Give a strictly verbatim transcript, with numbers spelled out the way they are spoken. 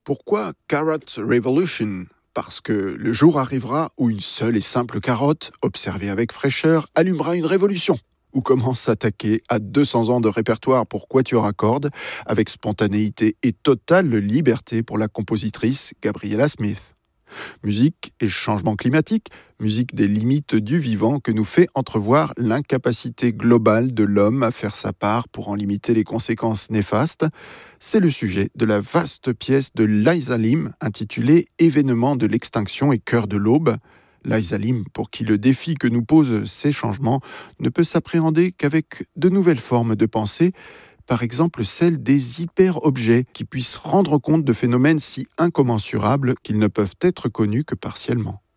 Pourquoi Carrot Revolution? Parce que le jour arrivera où une seule et simple carotte, observée avec fraîcheur, allumera une révolution. Ou comment s'attaquer à deux cents ans de répertoire pour quatuor à cordes, avec spontanéité et totale liberté pour la compositrice Gabriella Smith. Musique et changement climatique, musique des limites du vivant que nous fait entrevoir l'incapacité globale de l'homme à faire sa part pour en limiter les conséquences néfastes, c'est le sujet de la vaste pièce de Liza Lim intitulée Événements de l'extinction et cœur de l'aube. Liza Lim, pour qui le défi que nous posent ces changements ne peut s'appréhender qu'avec de nouvelles formes de pensée, par exemple celle des hyper-objets qui puissent rendre compte de phénomènes si incommensurables qu'ils ne peuvent être connus que partiellement.